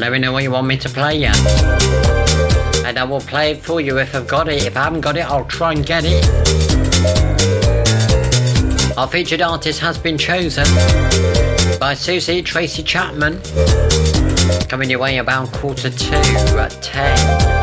let me know what you want me to play you. And I will play it for you if I've got it. If I haven't got it, I'll try and get it. Our featured artist has been chosen by Susie Tracy Chapman. Coming your way about 9:45 at 10.